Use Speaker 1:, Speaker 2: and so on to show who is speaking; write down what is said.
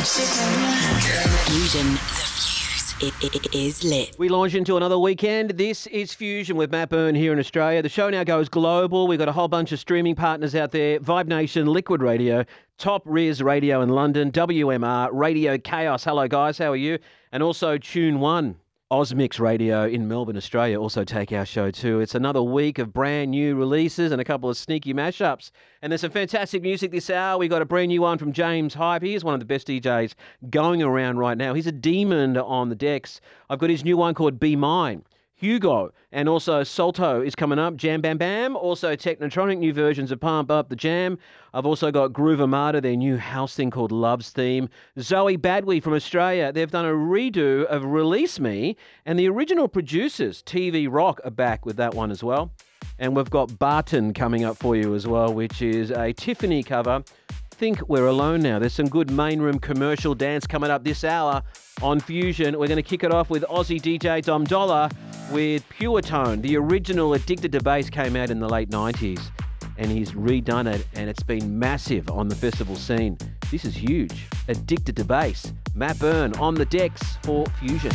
Speaker 1: Fusion, the fuse. It is lit.
Speaker 2: We launch into another weekend. This is Fusion with Matt Byrne here in Australia. The show now goes global. We've got a whole bunch of streaming partners out there. Vibe Nation, Liquid Radio, Top Riz Radio in London, WMR, Radio Chaos. Hello, guys. How are you? And also Tune One. Osmix Radio in Melbourne, Australia also take our show too. It's another week of brand new releases and a couple of sneaky mashups. And there's some fantastic music this hour. We got a brand new one from James Hype. He is one of the best DJs going around right now. He's a demon on the decks. I've got his new one called Be Mine. Hugo, and also Salto is coming up, Jam Bam Bam, also Technotronic, new versions of Pump Up the Jam. I've also got Groove Armada, their new house thing called Love's Theme. Zoe Badwe from Australia, they've done a redo of Release Me, and the original producers, TV Rock, are back with that one as well. And we've got Barton coming up for you as well, which is a Tiffany cover. Think We're Alone Now. There's some good main room commercial dance coming up this hour on Fusion. We're going to kick it off with Aussie DJ Dom Dollar with Pure Tone. The original Addicted to Bass came out in the late 90s and he's redone it and it's been massive on the festival scene. This is huge. Addicted to Bass. Matt Byrne on the decks for Fusion.